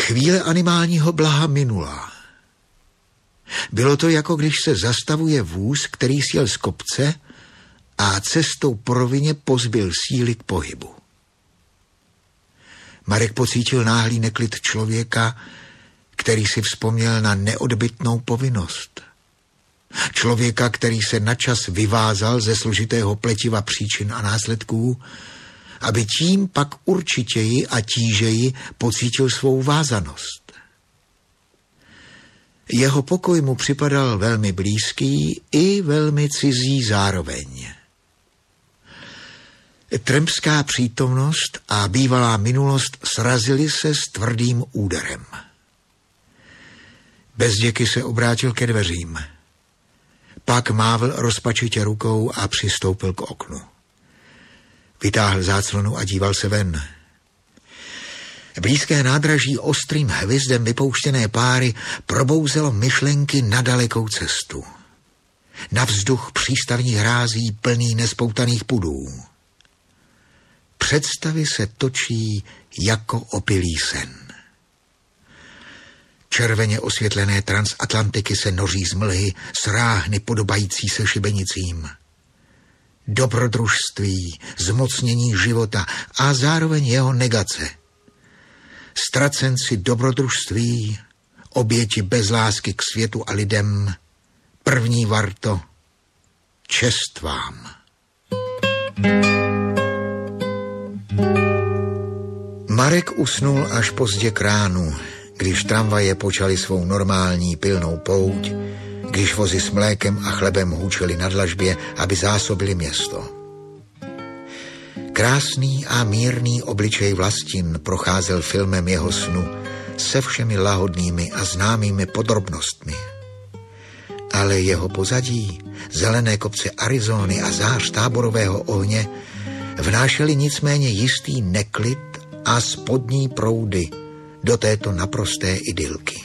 Chvíle animálního blaha minula. Bylo to, jako když se zastavuje vůz, který sjel z kopce a cestou po rovině pozbyl síly k pohybu. Marek pocítil náhlý neklid člověka, který si vzpomněl na neodbytnou povinnost. Člověka, který se načas vyvázal ze složitého pletiva příčin a následků, aby tím pak určitěji a tížeji pocítil svou vázanost. Jeho pokoj mu připadal velmi blízký i velmi cizí zároveň. Trampská přítomnost a bývalá minulost srazily se s tvrdým úderem. Bezděky se obrátil ke dveřím. Pak mávl rozpačitě rukou a přistoupil k oknu. Vytáhl záclonu a díval se ven. Blízké nádraží ostrým hvizdem vypouštěné páry probouzelo myšlenky na dalekou cestu. Na vzduch přístavních hrází plný nespoutaných pudů. Představy se točí jako opilý sen. Červeně osvětlené transatlantiky se noří z mlhy s ráhny podobající se šibenicím. Dobrodružství, zmocnění života a zároveň jeho negace. Ztracenci dobrodružství, oběti bez lásky k světu a lidem, první varto, čest vám. Marek usnul až pozdě k ránu, když tramvaje počaly svou normální pilnou pouť, když vozy s mlékem a chlebem hůčely na dlažbě, aby zásobili město. Krásný a mírný obličej Vlastin procházel filmem jeho snu se všemi lahodnými a známými podrobnostmi. Ale jeho pozadí, zelené kopce Arizony a zář táborového ohně vnášely nicméně jistý neklid a spodní proudy do této naprosté idylky.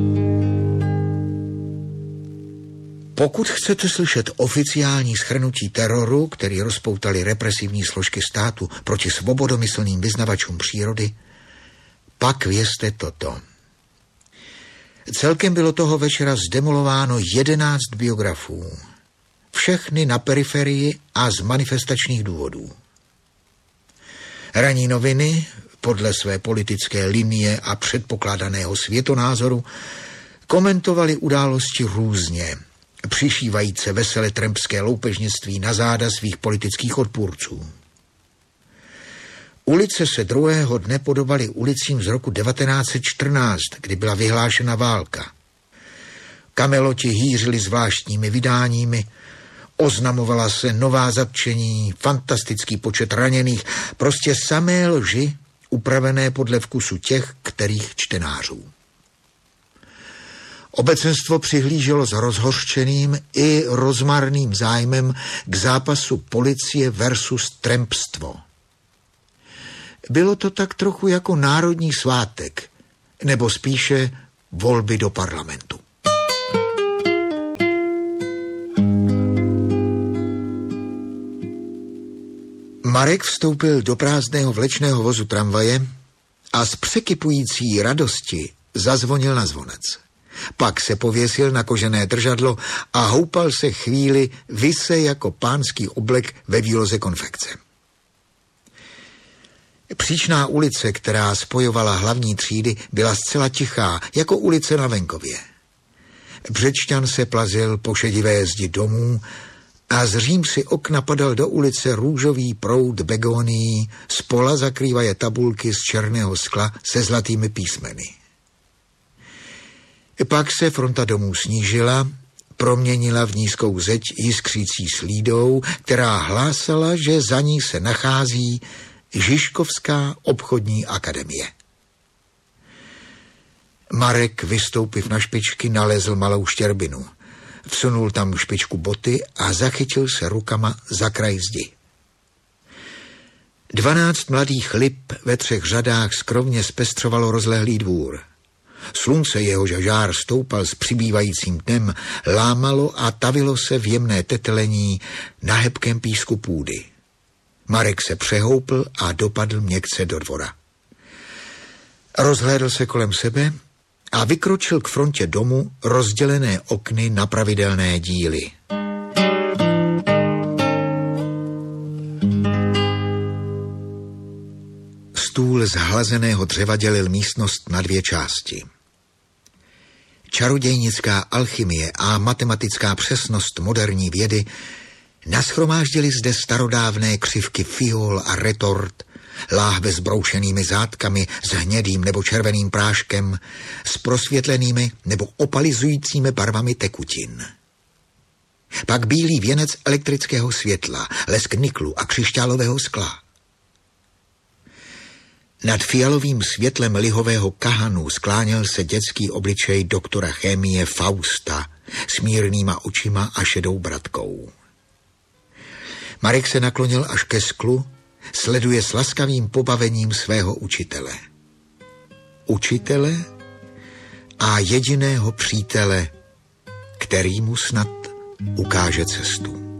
Pokud chcete slyšet oficiální shrnutí teroru, který rozpoutali represivní složky státu proti svobodomyslným vyznavačům přírody, pak vězte toto. Celkem bylo toho večera zdemolováno 11 biografů. Všechny na periferii a z manifestačních důvodů. Ranní noviny, podle své politické linie a předpokládaného světonázoru, komentovali události různě, přišívajíce veselé trampské loupežnictví na záda svých politických odpůrců. Ulice se druhého dne podobaly ulicím z roku 1914, kdy byla vyhlášena válka. Kameloti hýřili zvláštními vydáními, oznamovala se nová zatčení, fantastický počet raněných, prostě samé lži, upravené podle vkusu těch, kterých čtenářů. Obecenstvo přihlíželo s rozhořčeným i rozmarným zájmem k zápasu policie versus trampstvo. Bylo to tak trochu jako národní svátek, nebo spíše volby do parlamentu. Marek vstoupil do prázdného vlečného vozu tramvaje a z překypující radosti zazvonil na zvonec. Pak se pověsil na kožené držadlo a houpal se chvíli vise jako pánský oblek ve výloze konfekce. Příčná ulice, která spojovala hlavní třídy, byla zcela tichá, jako ulice na venkově. Břečťan se plazil po šedivé zdi domů a z římsy okna padal do ulice růžový proud begonií, spola zakrývaje tabulky z černého skla se zlatými písmeny. Pak se fronta domů snížila, proměnila v nízkou zeď jiskřící slídou, která hlásala, že za ní se nachází Žižkovská obchodní akademie. Marek, vystoupiv na špičky, nalezl malou štěrbinu. Vsunul tam špičku boty a zachytil se rukama za kraj zdi. 12 mladých lip ve 3 řadách skromně zpestřovalo rozlehlý dvůr. Slunce, jehož žár stoupal s přibývajícím dnem, lámalo a tavilo se v jemné tetelení na hebkém písku půdy. Marek se přehoupl a dopadl měkce do dvora. Rozhlédl se kolem sebe a vykročil k frontě domu rozdělené okny na pravidelné díly. Stůl z hlazeného dřeva dělil místnost na 2 části. Čarodějnická alchymie a matematická přesnost moderní vědy nashromáždili zde starodávné křivky fiol a retort, láhve s broušenými zátkami, s hnědým nebo červeným práškem, s prosvětlenými nebo opalizujícími barvami tekutin. Pak bílý věnec elektrického světla, lesk niklu a křišťálového skla. Nad fialovým světlem lihového kahanu skláněl se dětský obličej doktora chemie Fausta s mírnýma očima a šedou bradkou. Marek se naklonil až ke sklu, sleduje s laskavým pobavením svého učitele. Učitele a jediného přítele, který mu snad ukáže cestu.